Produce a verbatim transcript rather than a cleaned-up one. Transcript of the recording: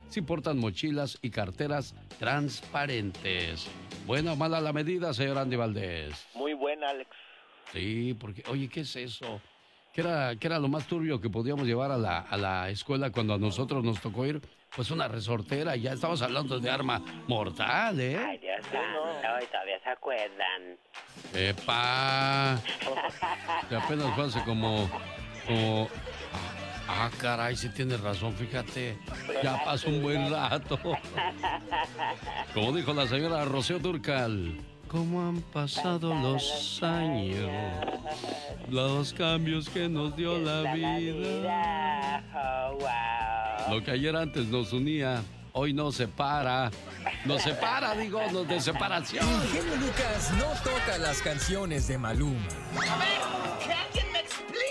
si portan mochilas y carteras transparentes. ¿Buena o mala la medida, señor Andy Valdés? Muy buena, Alex. Sí, porque, oye, ¿qué es eso? ¿Qué era, qué era lo más turbio que podíamos llevar a la, a la escuela cuando a nosotros nos tocó ir? Pues una resortera, ya estamos hablando de arma mortal, ¿eh? Ay, Dios santo, y todavía se acuerdan. ¡Epa! Que apenas fue hace como... como... Ah, caray, sí tienes razón, fíjate. Ya pasó un buen rato. Como dijo la señora Rocío Dúrcal, ¿cómo han pasado los años? Los cambios que nos dio la vida. Oh, wow. Lo que ayer antes nos unía, hoy nos separa. Nos separa, digo, nos de separación. El genio Lucas no toca las canciones de Maluma. A ver, ¿qué